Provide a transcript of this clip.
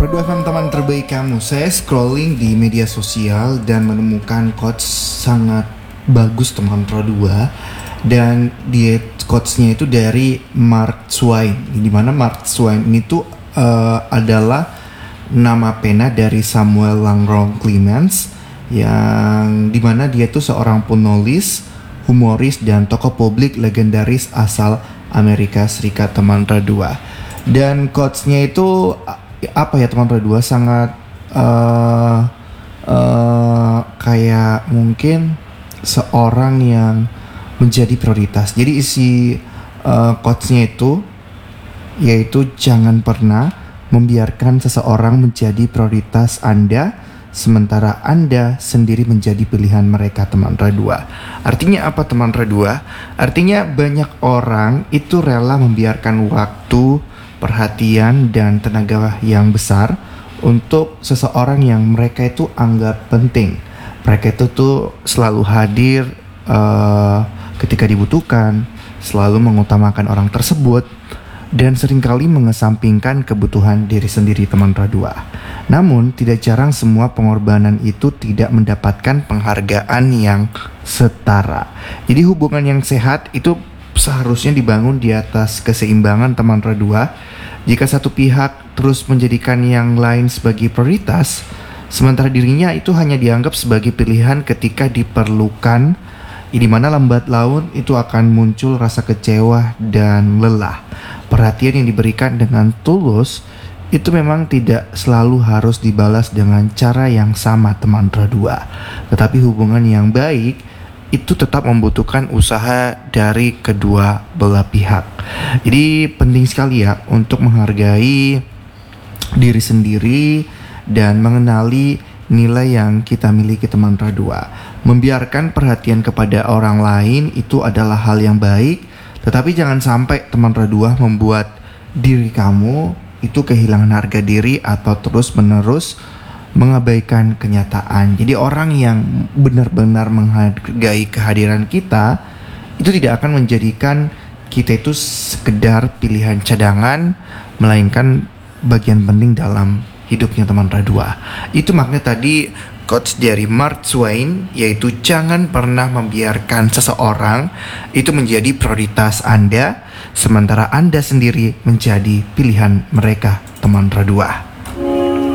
Produk teman terbaik kamu. Saya scrolling di media sosial dan menemukan quotes sangat bagus teman Pro 2. Dan dia quotesnya itu dari Mark Twain. Di mana Mark Twain ini tuh adalah nama pena dari Samuel Langhorne Clemens, yang dimana dia tuh seorang penulis, humoris, dan tokoh publik legendaris asal Amerika Serikat teman Pro 2. Dan quotesnya itu apa ya teman Pro 2, sangat kayak mungkin seorang yang menjadi prioritas. Jadi isi quotesnya itu yaitu jangan pernah membiarkan seseorang menjadi prioritas Anda sementara Anda sendiri menjadi pilihan mereka teman Pro 2. Artinya apa teman Pro 2? Artinya banyak orang itu rela membiarkan waktu, perhatian, dan tenaga yang besar untuk seseorang yang mereka itu anggap penting. Mereka itu tuh selalu hadir ketika dibutuhkan, selalu mengutamakan orang tersebut, dan seringkali mengesampingkan kebutuhan diri sendiri teman Pro 2. Namun tidak jarang semua pengorbanan itu tidak mendapatkan penghargaan yang setara. Jadi hubungan yang sehat itu seharusnya dibangun di atas keseimbangan teman Pro 2. Jika satu pihak terus menjadikan yang lain sebagai prioritas, sementara dirinya itu hanya dianggap sebagai pilihan ketika diperlukan, di mana lambat laun itu akan muncul rasa kecewa dan lelah. Perhatian yang diberikan dengan tulus itu memang tidak selalu harus dibalas dengan cara yang sama teman Pro 2. Tetapi hubungan yang baik itu tetap membutuhkan usaha dari kedua belah pihak. Jadi penting sekali ya untuk menghargai diri sendiri dan mengenali nilai yang kita miliki teman Pro 2. Membiarkan perhatian kepada orang lain itu adalah hal yang baik, tetapi jangan sampai teman Pro 2 membuat diri kamu itu kehilangan harga diri atau terus-menerus mengabaikan kenyataan. Jadi orang yang benar-benar menghargai kehadiran kita itu tidak akan menjadikan kita itu sekedar pilihan cadangan, melainkan bagian penting dalam hidupnya teman Pro 2. Itu makna tadi quotes dari Mark Twain, yaitu jangan pernah membiarkan seseorang itu menjadi prioritas Anda sementara Anda sendiri menjadi pilihan mereka teman Pro 2.